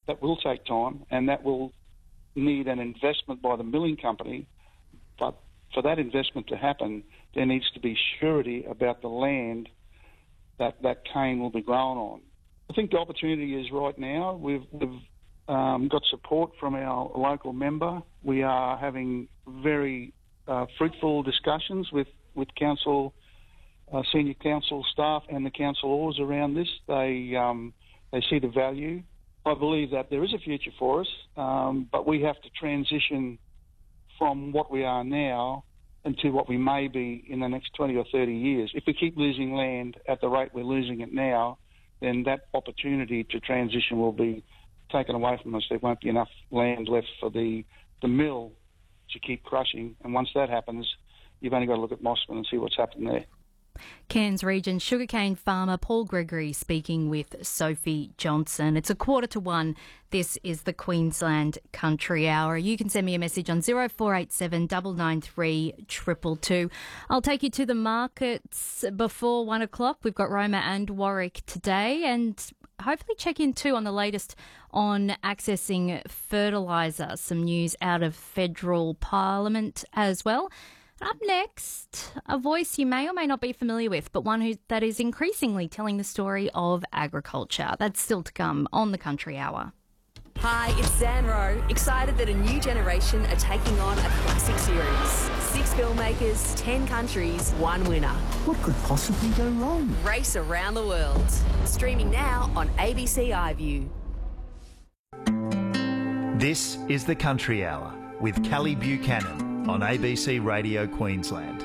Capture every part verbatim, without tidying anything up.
that will take time, and that will need an investment by the milling company. But for that investment to happen, there needs to be surety about the land that that cane will be grown on. I think the opportunity is right now. We've, we've um, got support from our local member. We are having very uh, fruitful discussions with, with council, uh, senior council staff and the councillors around this. They, um, they see the value. I believe that there is a future for us, um, but we have to transition from what we are now into what we may be in the next twenty or thirty years. If we keep losing land at the rate we're losing it now, then that opportunity to transition will be taken away from us. There won't be enough land left for the, the mill to keep crushing. And once that happens, you've only got to look at Mossman and see what's happened there. Cairns Region sugarcane farmer Paul Gregory speaking with Sophie Johnson. It's a quarter to one. This is the Queensland Country Hour. You can send me a message on zero four eight seven nine nine three two two two. I'll take you to the markets before one o'clock. We've got Roma and Warwick today, and hopefully check in too on the latest on accessing fertiliser. Some news out of federal parliament as well. Up next, a voice you may or may not be familiar with, but one who that is increasingly telling the story of agriculture. That's still to come on the Country Hour. Hi, it's Sam Rowe. Excited that a new generation are taking on a classic series. Six filmmakers, ten countries, one winner. What could possibly go wrong? Race around the world. Streaming now on A B C iView. This is the Country Hour with Kelly Buchanan on A B C Radio Queensland.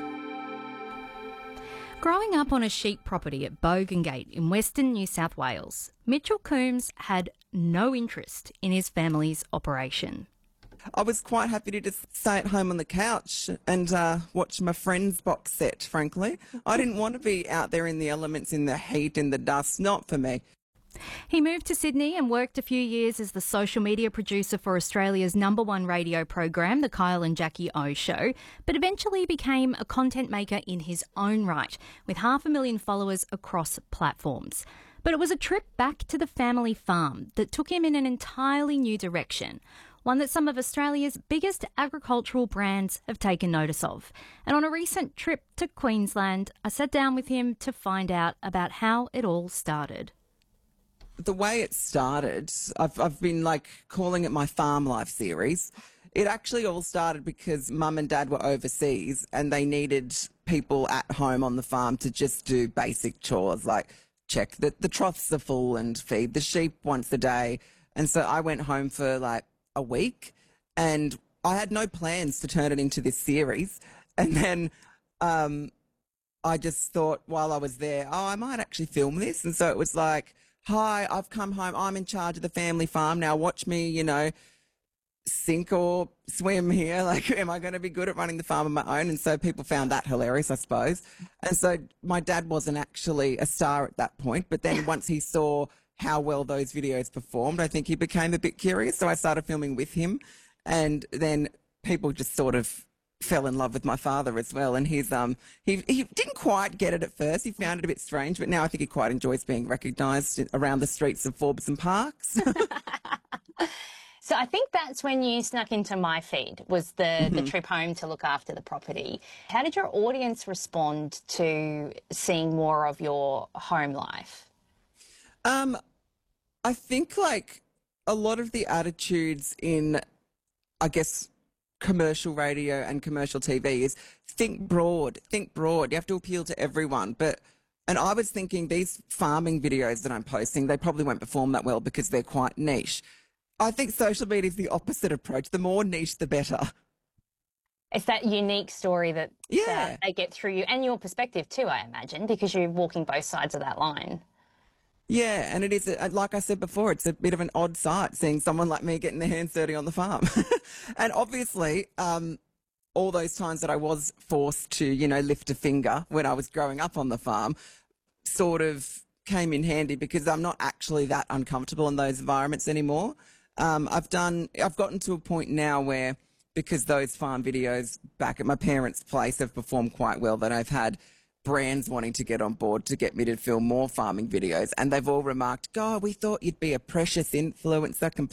Growing up on a sheep property at Bogan Gate in Western New South Wales, Mitchell Coombs had no interest in his family's operation. I was quite happy to just stay at home on the couch and uh, watch my Friends box set, frankly. I didn't want to be out there in the elements, in the heat, in the dust. Not for me. He moved to Sydney and worked a few years as the social media producer for Australia's number one radio program, The Kyle and Jackie O Show, but eventually became a content maker in his own right, with half a million followers across platforms. But it was a trip back to the family farm that took him in an entirely new direction, one that some of Australia's biggest agricultural brands have taken notice of. And on a recent trip to Queensland, I sat down with him to find out about how it all started. The way it started, I've, I've been like calling it my farm life series. It actually all started because mum and dad were overseas and they needed people at home on the farm to just do basic chores, like check that the troughs are full and feed the sheep once a day. And so I went home for like a week and I had no plans to turn it into this series. And then um, I just thought while I was there, oh, I might actually film this. And so it was like, hi, I've come home. I'm in charge of the family farm. Now watch me, you know, sink or swim here. Like, am I going to be good at running the farm on my own? And so people found that hilarious, I suppose. And so my dad wasn't actually a star at that point. But then once he saw how well those videos performed, I think he became a bit curious. So I started filming with him. And then people just sort of fell in love with my father as well, and he's um he he didn't quite get it at first. He found it a bit strange, but now I think he quite enjoys being recognised around the streets of Forbes Parks. So I think that's when you snuck into my feed, was the Mm-hmm. the trip home to look after the property. How did your audience respond to seeing more of your home life? Um, I think like a lot of the attitudes in, I guess, commercial radio and commercial T V is think broad, think broad. You have to appeal to everyone. But, and I was thinking these farming videos that I'm posting, they probably won't perform that well because they're quite niche. I think social media is the opposite approach. The more niche, the better. It's that unique story that Yeah. uh, they get through you, and your perspective too, I imagine, because you're walking both sides of that line. Yeah, and it is, a, like I said before, it's a bit of an odd sight seeing someone like me getting their hands dirty on the farm. And obviously, um, all those times that I was forced to, you know, lift a finger when I was growing up on the farm sort of came in handy because I'm not actually that uncomfortable in those environments anymore. Um, I've done, I've gotten to a point now where, because those farm videos back at my parents' place have performed quite well, that I've had brands wanting to get on board to get me to film more farming videos, and they've all remarked, God, we thought you'd be a precious influencer,